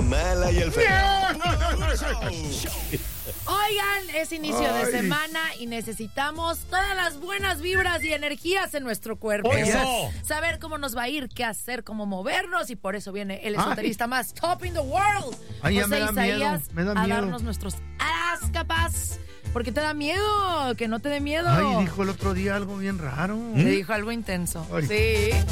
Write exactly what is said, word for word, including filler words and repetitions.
mala y el feo. Oigan, es inicio Ay. de semana y necesitamos todas las buenas vibras y energías en nuestro cuerpo. Eso. Saber cómo nos va a ir, qué hacer, cómo movernos, y por eso viene el Ay. esoterista más top in the world, Ay, ya José me da miedo, Isaías, me da a miedo. darnos nuestros as capaz. Porque te da miedo, que no te dé miedo. Ay, dijo el otro día algo bien raro. Le dijo algo intenso. Ay. Sí.